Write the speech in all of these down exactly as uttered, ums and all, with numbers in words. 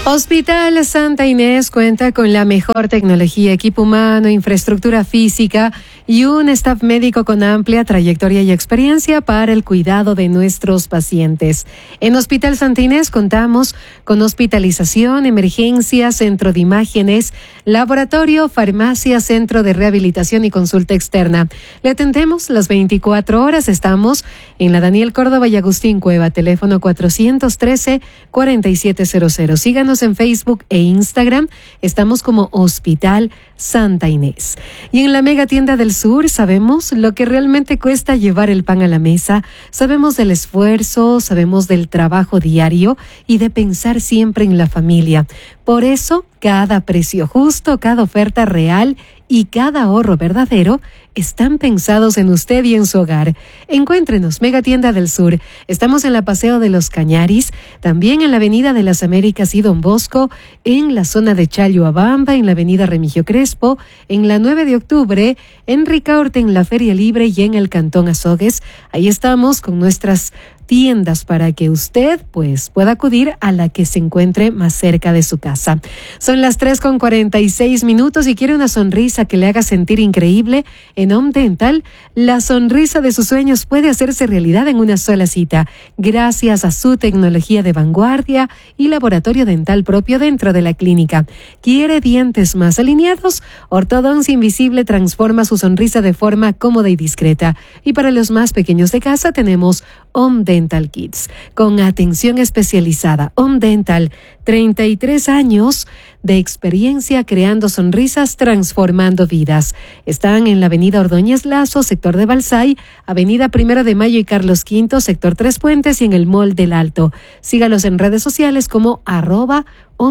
Hospital Santa Inés cuenta con la mejor tecnología, equipo humano, infraestructura física y un staff médico con amplia trayectoria y experiencia para el cuidado de nuestros pacientes. En Hospital Santa Inés contamos con hospitalización, emergencia, centro de imágenes, laboratorio, farmacia, centro de rehabilitación y consulta externa. Le atendemos las veinticuatro horas. Estamos en la Daniel Córdoba y Agustín Cueva, teléfono cuatrocientos trece, cuarenta y siete cero cero. Síganos en Facebook e Instagram. Estamos como Hospital Santa Inés. Y en la Mega Tienda del Sur sabemos lo que realmente cuesta llevar el pan a la mesa. Sabemos del esfuerzo, sabemos del trabajo diario y de pensar siempre en la familia. Por eso, cada precio justo, cada oferta real y cada ahorro verdadero están pensados en usted y en su hogar. Encuéntrenos, Mega Tienda del Sur. Estamos en la Paseo de los Cañaris, también en la Avenida de las Américas y Don Bosco, en la zona de Chalhuabamba, en la Avenida Remigio Crespo, en la nueve de octubre, en Ricaurte, en la Feria Libre y en el Cantón Azogues. Ahí estamos con nuestras tiendas para que usted pues pueda acudir a la que se encuentre más cerca de su casa. Son las tres con cuarenta y seis minutos y quiere una sonrisa que le haga sentir increíble. En Home Dental, la sonrisa de sus sueños puede hacerse realidad en una sola cita, gracias a su tecnología de vanguardia y laboratorio dental propio dentro de la clínica. ¿Quiere dientes más alineados? Ortodoncia Invisible transforma su sonrisa de forma cómoda y discreta. Y para los más pequeños de casa tenemos Home Dental Kids, con atención especializada. Home Dental, treinta y tres años de experiencia creando sonrisas, transformando vidas. Están en la Avenida Ordóñez Lazo, sector de Balsay, Avenida Primero de Mayo y Carlos Quinto, sector Tres Puentes, y en el Mall del Alto. Sígalos en redes sociales como arroba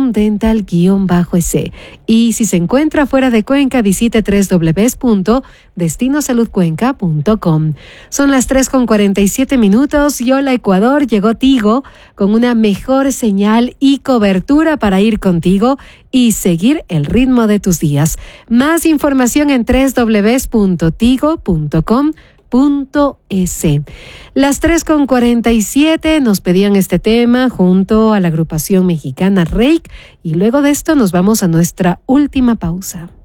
ondental-s. Y si se encuentra fuera de Cuenca, visite doble u doble u doble u punto destino salud cuenca punto com. Son las tres con cuarenta y siete minutos y hola Ecuador, llegó Tigo con una mejor señal y cobertura para ir contigo y seguir el ritmo de tus días. Más información en doble u doble u doble u punto tigo punto com. Punto S. Las tres con cuarenta y siete nos pedían este tema junto a la agrupación mexicana Reik y luego de esto nos vamos a nuestra última pausa.